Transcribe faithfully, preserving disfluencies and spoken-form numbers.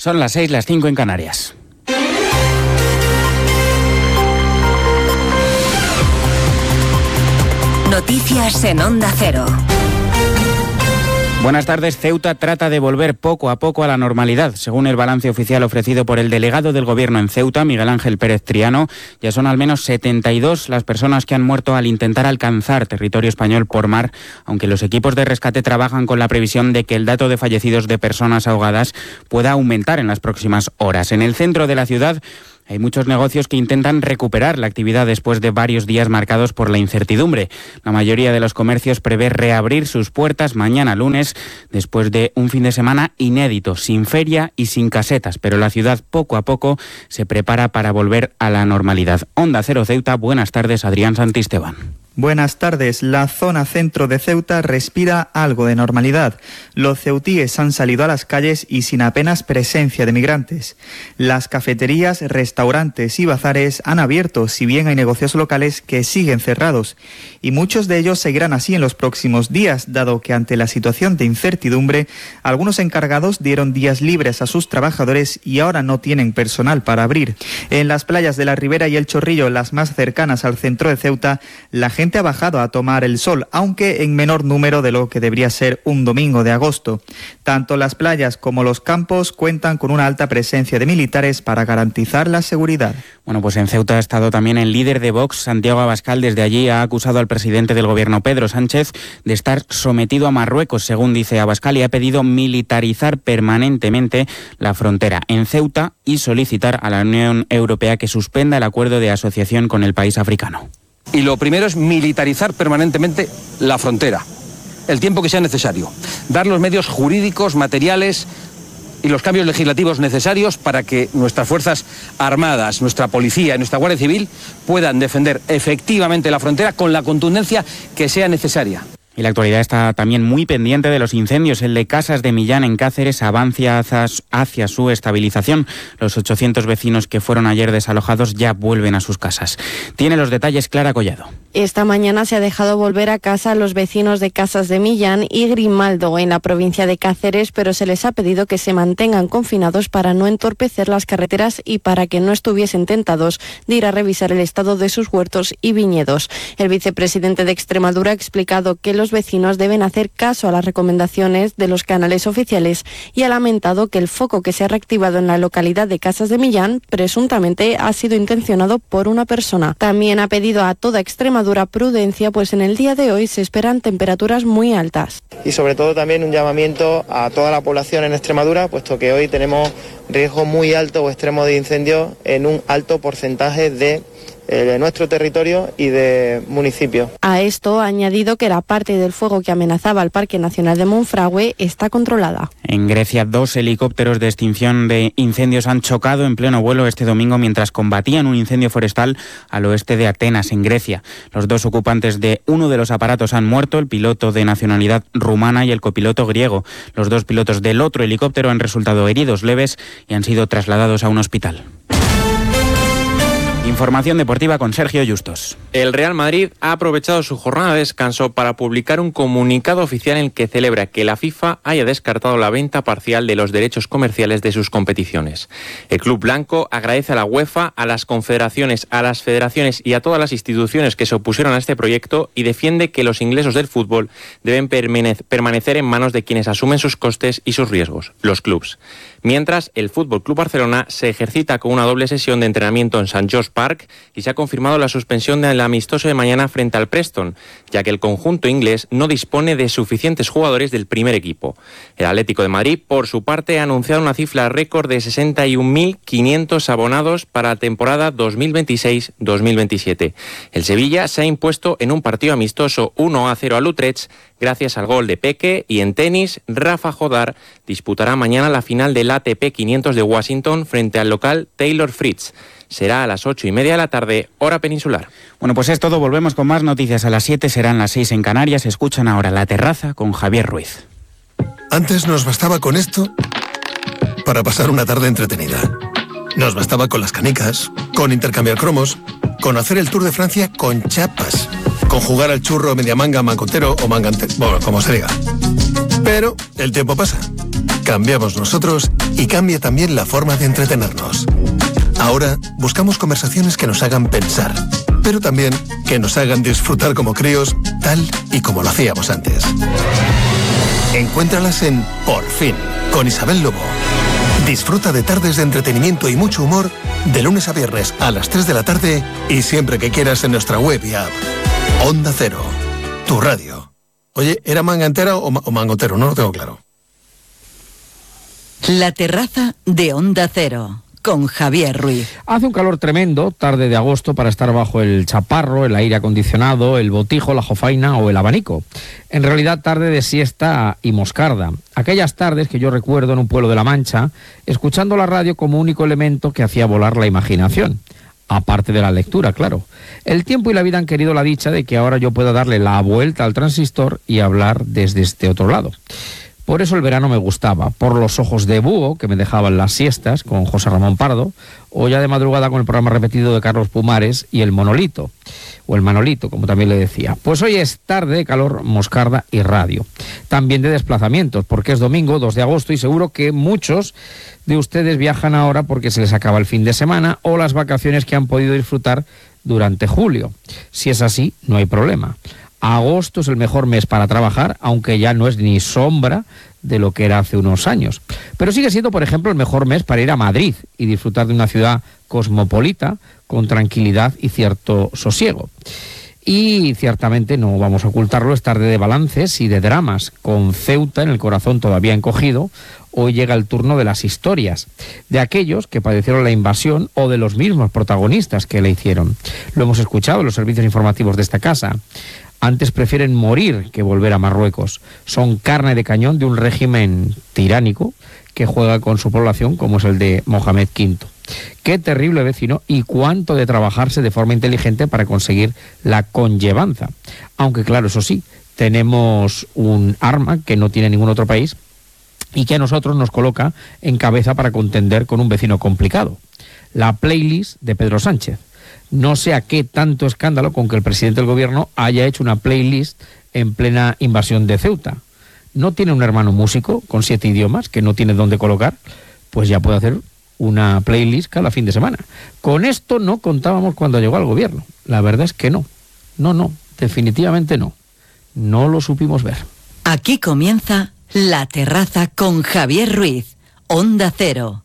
Son las seis, las cinco en Canarias. Noticias en Onda Cero. Buenas tardes. Ceuta trata de volver poco a poco a la normalidad. Según el balance oficial ofrecido por el delegado del Gobierno en Ceuta, Miguel Ángel Pérez Triano, ya son al menos setenta y dos las personas que han muerto al intentar alcanzar territorio español por mar, aunque los equipos de rescate trabajan con la previsión de que el dato de fallecidos de personas ahogadas pueda aumentar en las próximas horas. En el centro de la ciudad hay muchos negocios que intentan recuperar la actividad después de varios días marcados por la incertidumbre. La mayoría de los comercios prevé reabrir sus puertas mañana lunes, después de un fin de semana inédito, sin feria y sin casetas, pero la ciudad poco a poco se prepara para volver a la normalidad. Onda Cero Ceuta, buenas tardes, Adrián Santisteban. Buenas tardes. La zona centro de Ceuta respira algo de normalidad. Los ceutíes han salido a las calles y sin apenas presencia de migrantes. Las cafeterías, restaurantes y bazares han abierto, si bien hay negocios locales que siguen cerrados. Y muchos de ellos seguirán así en los próximos días, dado que ante la situación de incertidumbre, algunos encargados dieron días libres a sus trabajadores y ahora no tienen personal para abrir. En las playas de la Ribera y el Chorrillo, las más cercanas al centro de Ceuta, la gente ha bajado a tomar el sol, aunque en menor número de lo que debería ser un domingo de agosto. Tanto las playas como los campos cuentan con una alta presencia de militares para garantizar la seguridad. Bueno, pues en Ceuta ha estado también el líder de Vox, Santiago Abascal. Desde allí ha acusado al presidente del gobierno, Pedro Sánchez, de estar sometido a Marruecos, según dice Abascal, y ha pedido militarizar permanentemente la frontera en Ceuta y solicitar a la Unión Europea que suspenda el acuerdo de asociación con el país africano. Y lo primero es militarizar permanentemente la frontera, el tiempo que sea necesario, dar los medios jurídicos, materiales y los cambios legislativos necesarios para que nuestras Fuerzas Armadas, nuestra Policía y nuestra Guardia Civil puedan defender efectivamente la frontera con la contundencia que sea necesaria. Y la actualidad está también muy pendiente de los incendios. El de Casas de Millán en Cáceres avanza hacia su estabilización. Los ochocientos vecinos que fueron ayer desalojados ya vuelven a sus casas. Tiene los detalles Clara Collado. Esta mañana se ha dejado volver a casa a los vecinos de Casas de Millán y Grimaldo en la provincia de Cáceres, pero se les ha pedido que se mantengan confinados para no entorpecer las carreteras y para que no estuviesen tentados de ir a revisar el estado de sus huertos y viñedos. El vicepresidente de Extremadura ha explicado que los Los vecinos deben hacer caso a las recomendaciones de los canales oficiales y ha lamentado que el foco que se ha reactivado en la localidad de Casas de Millán presuntamente ha sido intencionado por una persona. También ha pedido a toda Extremadura prudencia, pues en el día de hoy se esperan temperaturas muy altas. Y sobre todo también un llamamiento a toda la población en Extremadura, puesto que hoy tenemos riesgo muy alto o extremo de incendios en un alto porcentaje de de nuestro territorio y de municipio. A esto ha añadido que la parte del fuego que amenazaba al Parque Nacional de Monfragüe está controlada. En Grecia, dos helicópteros de extinción de incendios han chocado en pleno vuelo este domingo mientras combatían un incendio forestal al oeste de Atenas, en Grecia. Los dos ocupantes de uno de los aparatos han muerto, el piloto de nacionalidad rumana y el copiloto griego. Los dos pilotos del otro helicóptero han resultado heridos leves y han sido trasladados a un hospital. Información deportiva con Sergio Justos. El Real Madrid ha aprovechado su jornada de descanso para publicar un comunicado oficial en el que celebra que la FIFA haya descartado la venta parcial de los derechos comerciales de sus competiciones. El club blanco agradece a la UEFA, a las confederaciones, a las federaciones y a todas las instituciones que se opusieron a este proyecto y defiende que los ingresos del fútbol deben permanecer en manos de quienes asumen sus costes y sus riesgos, los clubs. Mientras, el F C Barcelona se ejercita con una doble sesión de entrenamiento en Sant Just Park y se ha confirmado la suspensión del amistoso de mañana frente al Preston, ya que el conjunto inglés no dispone de suficientes jugadores del primer equipo. El Atlético de Madrid, por su parte, ha anunciado una cifra récord de sesenta y un mil quinientos abonados para la temporada dos mil veintiséis dos mil veintisiete. El Sevilla se ha impuesto en un partido amistoso uno a cero al Utrecht gracias al gol de Peque, y en tenis, Rafa Jodar disputará mañana la final del A T P quinientos de Washington frente al local Taylor Fritz. Será a las ocho y media de la tarde, hora peninsular. Bueno, pues es todo. Volvemos con más noticias a las siete, serán las seis en Canarias. Escuchan ahora La Terraza con Javier Ruiz. Antes nos bastaba con esto para pasar una tarde entretenida. Nos bastaba con las canicas, con intercambiar cromos, con hacer el Tour de Francia con chapas, con jugar al churro media manga, mancotero o mangante, bueno, como se diga. Pero el tiempo pasa. Cambiamos nosotros y cambia también la forma de entretenernos. Ahora buscamos conversaciones que nos hagan pensar, pero también que nos hagan disfrutar como críos, tal y como lo hacíamos antes. Encuéntralas en Por Fin, con Isabel Lobo. Disfruta de tardes de entretenimiento y mucho humor de lunes a viernes a las tres de la tarde y siempre que quieras en nuestra web y app. Onda Cero, tu radio. Oye, ¿era manga entera o, ma- o mangotero? No lo tengo claro. La terraza de Onda Cero, con Javier Ruiz. Hace un calor tremendo, tarde de agosto, para estar bajo el chaparro, el aire acondicionado, el botijo, la jofaina o el abanico. En realidad, tarde de siesta y moscarda. Aquellas tardes que yo recuerdo en un pueblo de La Mancha, escuchando la radio como único elemento que hacía volar la imaginación. Aparte de la lectura, claro. El tiempo y la vida han querido la dicha de que ahora yo pueda darle la vuelta al transistor y hablar desde este otro lado. Por eso el verano me gustaba, por los ojos de búho que me dejaban las siestas con José Ramón Pardo, o ya de madrugada con el programa repetido de Carlos Pumares y el Monolito, o el Manolito, como también le decía. Pues hoy es tarde de calor, moscarda y radio. También de desplazamientos, porque es domingo, dos de agosto, y seguro que muchos de ustedes viajan ahora porque se les acaba el fin de semana o las vacaciones que han podido disfrutar durante julio. Si es así, no hay problema. Agosto es el mejor mes para trabajar, aunque ya no es ni sombra de lo que era hace unos años. Pero sigue siendo, por ejemplo, el mejor mes para ir a Madrid y disfrutar de una ciudad cosmopolita, con tranquilidad y cierto sosiego. Y ciertamente, no vamos a ocultarlo, es tarde de balances y de dramas. Con Ceuta en el corazón todavía encogido, hoy llega el turno de las historias, de aquellos que padecieron la invasión o de los mismos protagonistas que la hicieron. Lo hemos escuchado en los servicios informativos de esta casa. Antes prefieren morir que volver a Marruecos. Son carne de cañón de un régimen tiránico que juega con su población como es el de Mohamed quinto. Qué terrible vecino y cuánto de trabajarse de forma inteligente para conseguir la conllevanza. Aunque claro, eso sí, tenemos un arma que no tiene ningún otro país y que a nosotros nos coloca en cabeza para contender con un vecino complicado. La playlist de Pedro Sánchez. No sé a qué tanto escándalo con que el presidente del gobierno haya hecho una playlist en plena invasión de Ceuta. ¿No tiene un hermano músico con siete idiomas que no tiene dónde colocar? Pues ya puede hacer una playlist cada fin de semana. Con esto no contábamos cuando llegó al gobierno. La verdad es que no. No, no, definitivamente no. No lo supimos ver. Aquí comienza La Terraza con Javier Ruiz, Onda Cero.